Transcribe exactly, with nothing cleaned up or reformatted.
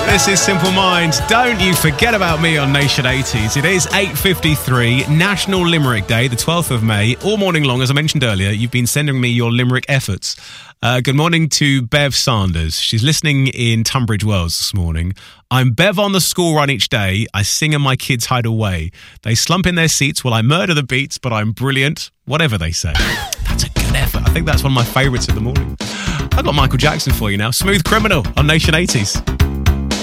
This is Simple Minds. Don't you forget about me on Nation eighties. It is eight fifty-three, National Limerick Day, the twelfth of May. All morning long, as I mentioned earlier, you've been sending me your limerick efforts. Uh, good morning to Bev Sanders. She's listening in Tunbridge Wells this morning. I'm Bev on the school run each day. I sing and my kids hide away. They slump in their seats while I murder the beats, but I'm brilliant, whatever they say. That's a good effort. I think that's one of my favourites of the morning. I've got Michael Jackson for you now. Smooth Criminal on Nation eighties.